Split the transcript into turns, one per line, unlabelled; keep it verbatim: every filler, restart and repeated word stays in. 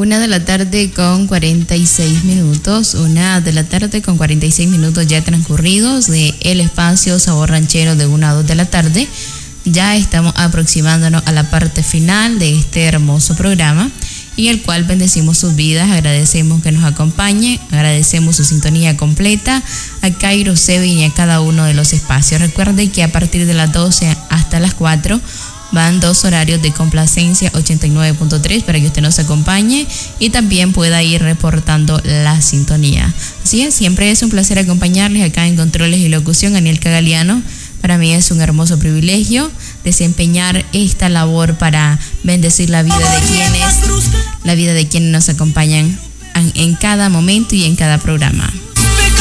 Una de la tarde con cuarenta y seis minutos, una de la tarde con cuarenta y seis minutos ya transcurridos de el espacio Sabor Ranchero de una a dos de la tarde. Ya estamos aproximándonos a la parte final de este hermoso programa, en el cual bendecimos sus vidas, agradecemos que nos acompañe, agradecemos su sintonía completa a Cairo Seven y a cada uno de los espacios. Recuerde que a partir de las doce hasta las cuatro van dos horarios de complacencia ochenta y nueve punto tres para que usted nos acompañe y también pueda ir reportando la sintonía. Así es, siempre es un placer acompañarles acá en Controles y Locución, Aniel Cagaliano. Para mí es un hermoso privilegio desempeñar esta labor para bendecir la vida de quienes, la vida de quienes nos acompañan en, en cada momento y en cada programa.